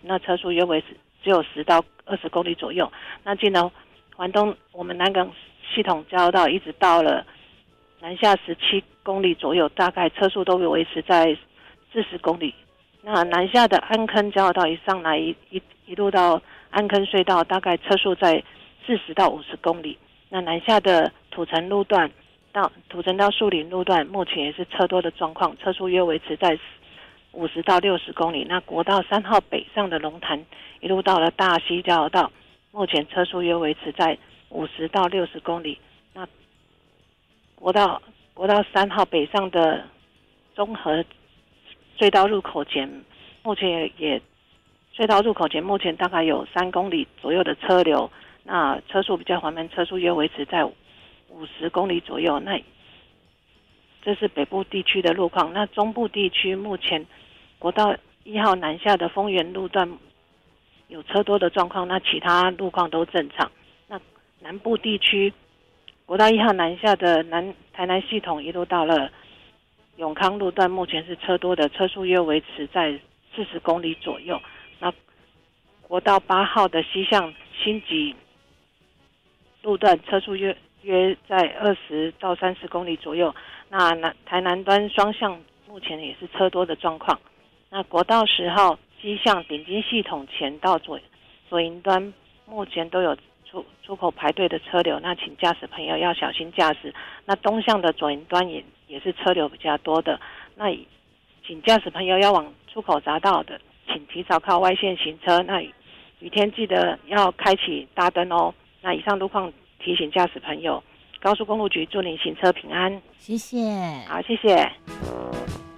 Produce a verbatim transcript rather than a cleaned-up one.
那车速约为只有十到二十公里左右。那进了环东我们南港系统交流道，一直到了南下十七公里左右，大概车速都会维持在四十公里。那南下的安坑交流道一上来一一一路到安坑隧道，大概车速在四十到五十公里。那南下的土城路段到土城到树林路段，目前也是车多的状况，车速约维持在五十到六十公里。那国道三号北上的龙潭一路到了大溪交流道，目前车速约维持在五十到六十公里。那国道国道三号北上的中和隧道入口前，目前也也隧道入口前目前大概有三公里左右的车流，那车速比较缓慢，车速约维持在五十公里左右。那这是北部地区的路况。那中部地区目前国道一号南下的丰原路段有车多的状况，那其他路况都正常。那南部地区国道一号南下的南台南系统一路到了永康路段，目前是车多的，车速约维持在四十公里左右。那国道八号的西向新集路段，车速约约在二十到三十公里左右。那南台南端双向目前也是车多的状况。那国道十号西向顶金系统前到左左营端，目前都有出出口排队的车流，那请驾驶朋友要小心驾驶。那东向的左营端也也是车流比较多的，那请驾驶朋友要往出口匝道的，请提早靠外线行车。那雨天记得要开启大灯哦。那以上路况提醒驾驶朋友，高速公路局祝您行车平安。 谢谢。 好，谢谢。